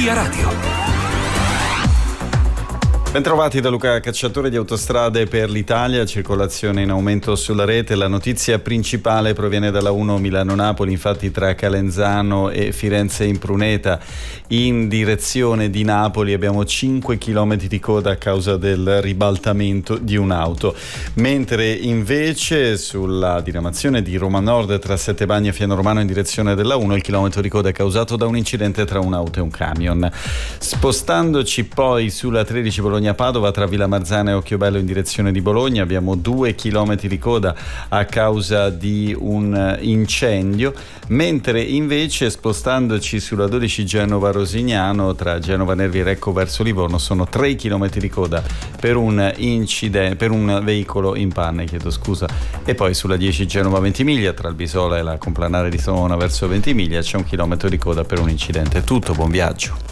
Energia Radio. Bentrovati da Luca Cacciatore di Autostrade per l'Italia, circolazione in aumento sulla rete. La notizia principale proviene dalla 1 Milano-Napoli, infatti tra Calenzano e Firenze Impruneta in direzione di Napoli abbiamo 5 km di coda a causa del ribaltamento di un'auto, mentre invece sulla diramazione di Roma Nord tra Settebagni e Fiano Romano in direzione della 1 il chilometro di coda è causato da un incidente tra un'auto e un camion. Spostandoci poi sulla 13 Bologna-Padova tra Villa Marzana e Occhiobello in direzione di Bologna abbiamo 2 chilometri di coda a causa di un incendio, mentre invece spostandoci sulla 12 Genova-Rosignano tra Genova Nervi e Recco verso Livorno sono 3 chilometri di coda per un veicolo in panne, e poi sulla 10 Genova-Ventimiglia tra il Bisola e la Complanare di Savona verso Ventimiglia c'è 1 chilometro di coda per un incidente. Tutto, buon viaggio.